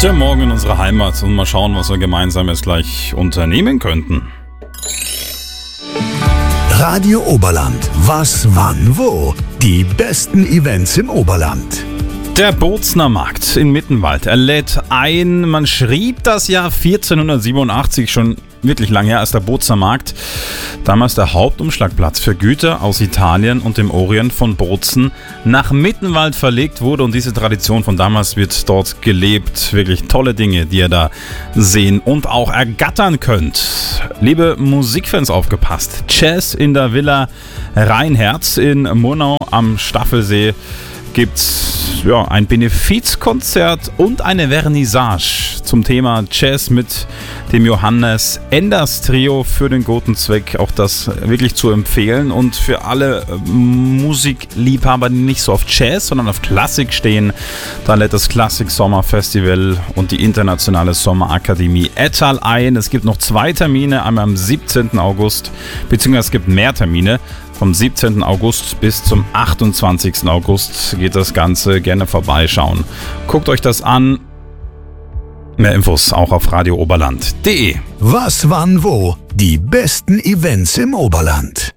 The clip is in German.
Der Morgen in unserer Heimat und mal schauen, was wir gemeinsam jetzt gleich unternehmen könnten. Radio Oberland. Was, wann, wo? Die besten Events im Oberland. Der Bozner Markt in Mittenwald. Er lädt ein. Man schrieb das Jahr 1487, schon wirklich lang her, als der Bozner Markt damals der Hauptumschlagplatz für Güter aus Italien und dem Orient von Bozen nach Mittenwald verlegt wurde. Und diese Tradition von damals wird dort gelebt. Wirklich tolle Dinge, die ihr da sehen und auch ergattern könnt. Liebe Musikfans, aufgepasst. Jazz in der Villa Rheinherz in Murnau am Staffelsee gibt's ein Benefizkonzert und eine Vernissage zum Thema Jazz mit dem Johannes Enders Trio für den guten Zweck. Auch das wirklich zu empfehlen. Und für alle Musikliebhaber, die nicht so auf Jazz, sondern auf Klassik stehen, da lädt das Klassik Sommerfestival und die Internationale Sommerakademie Ettal ein. Es gibt noch 2 Termine, einmal am 17. August, beziehungsweise es gibt mehr Termine. Vom 17. August bis zum 28. August geht das Ganze. Gerne vorbeischauen. Guckt euch das an. Mehr Infos auch auf radiooberland.de. Was, wann, wo? Die besten Events im Oberland.